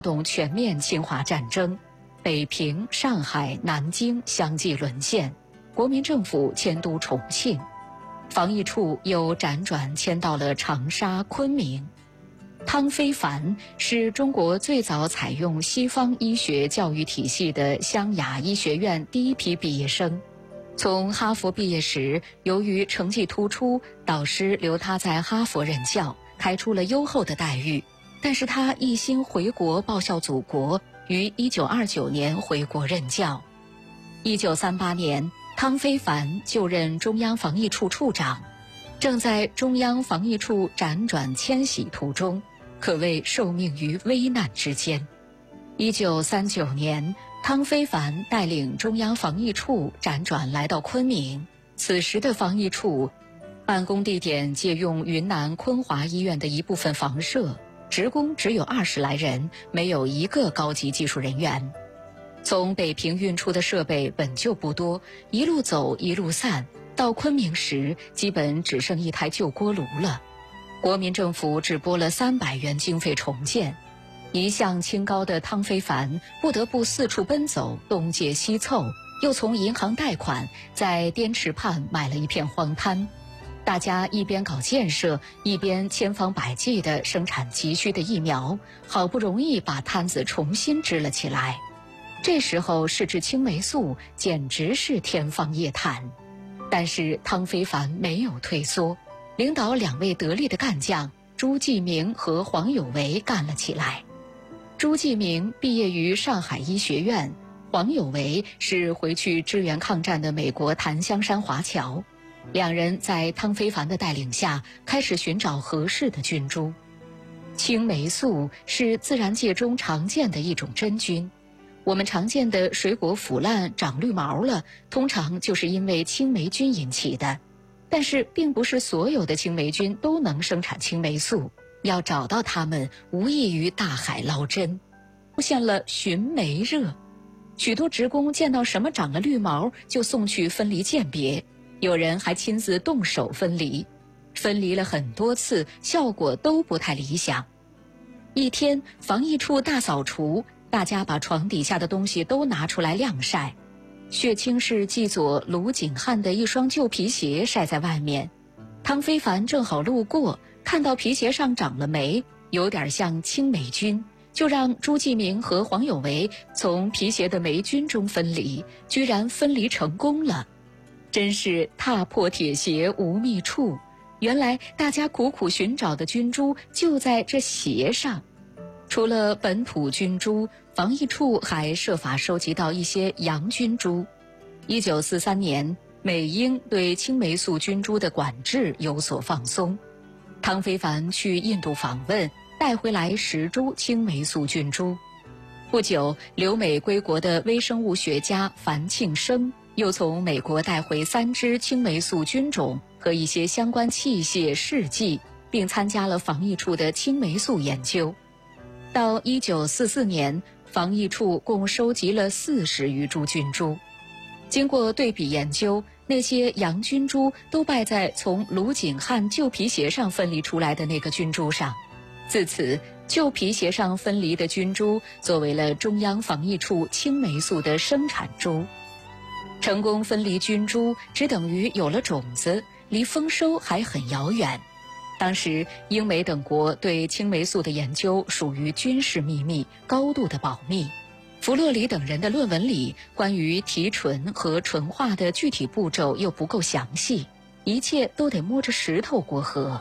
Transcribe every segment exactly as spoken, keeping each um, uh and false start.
动全面侵华战争，北平、上海、南京相继沦陷，国民政府迁都重庆，防疫处又辗转迁到了长沙、昆明。汤非凡是中国最早采用西方医学教育体系的湘雅医学院第一批毕业生。从哈佛毕业时，由于成绩突出，导师留他在哈佛任教，开出了优厚的待遇。但是他一心回国报效祖国，于一九二九年回国任教。一九三八年，汤非凡就任中央防疫处处长，正在中央防疫处辗转迁徙途中，可谓受命于危难之间。一九三九年，汤非凡带领中央防疫处辗转来到昆明，此时的防疫处办公地点借用云南昆华医院的一部分房舍，职工只有二十来人，没有一个高级技术人员。从北平运出的设备本就不多，一路走一路散，到昆明时基本只剩一台旧锅炉了。国民政府只拨了三百元经费重建，一向清高的汤非凡不得不四处奔走，东借西凑，又从银行贷款，在滇池畔买了一片荒滩。大家一边搞建设，一边千方百计地生产急需的疫苗，好不容易把摊子重新支了起来。这时候试制青霉素简直是天方夜谭，但是汤非凡没有退缩，领导两位得力的干将朱继明和黄有为干了起来。朱继明毕业于上海医学院，黄有为是回去支援抗战的美国檀香山华侨。两人在汤非凡的带领下开始寻找合适的菌株。青霉素是自然界中常见的一种真菌，我们常见的水果腐烂长绿毛了，通常就是因为青霉菌引起的。但是并不是所有的青霉菌都能生产青霉素，要找到它们无异于大海捞针。出现了寻霉热，许多职工见到什么长了绿毛就送去分离鉴别，有人还亲自动手分离，分离了很多次，效果都不太理想。一天，防疫处大扫除，大家把床底下的东西都拿出来晾晒。血清市记佐卢景汉的一双旧皮鞋晒在外面，汤非凡正好路过，看到皮鞋上长了霉，有点像青霉菌，就让朱继明和黄有为从皮鞋的霉菌中分离，居然分离成功了。真是踏破铁鞋无觅处，原来大家苦苦寻找的菌株就在这鞋上。除了本土菌株，防疫处还设法收集到一些洋菌株。一九四三年，美英对青霉素菌株的管制有所放松。汤非凡去印度访问，带回来十株青霉素菌株。不久，留美归国的微生物学家樊庆生又从美国带回三支青霉素菌种和一些相关器械试剂，并参加了防疫处的青霉素研究。到一九四四年，防疫处共收集了四十余株菌株。经过对比研究，那些洋菌株都败在从卢景汉旧皮鞋上分离出来的那个菌株上。自此，旧皮鞋上分离的菌株作为了中央防疫处青霉素的生产株。成功分离菌株只等于有了种子，离丰收还很遥远。当时英美等国对青霉素的研究属于军事秘密，高度的保密。弗洛里等人的论文里关于提纯和纯化的具体步骤又不够详细，一切都得摸着石头过河。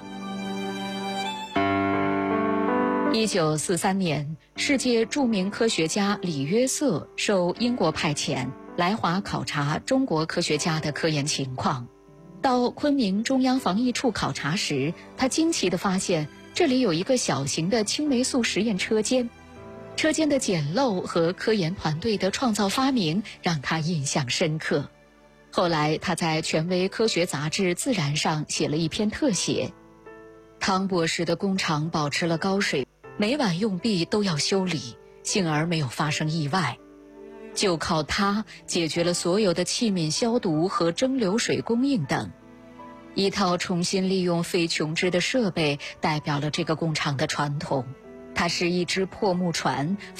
一九四三年，世界著名科学家李约瑟受英国派遣来华考察中国科学家的科研情况。到昆明中央防疫处考察时，他惊奇地发现这里有一个小型的青霉素实验车间。车间的简陋和科研团队的创造发明让他印象深刻。后来他在权威科学杂志《自然》上写了一篇特写。汤博士的工厂保持了高水，每晚用毕都要修理，幸而没有发生意外。就靠它解决了所有的器皿消毒和蒸馏水供应等。一套重新利用废琼脂的设备代表了这个工厂的传统。 它是一只破木船。